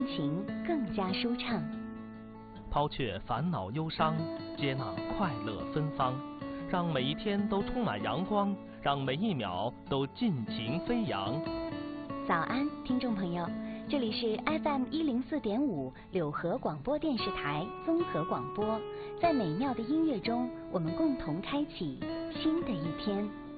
情更加舒畅。 抛却烦恼忧伤，接纳快乐芬芳，让每一天都充满阳光，让每一秒都尽情飞扬。 早安，听众朋友，这里是 FM 104.5柳河广播电视台综合广播，在美妙的音乐中，我们共同开启新的一天。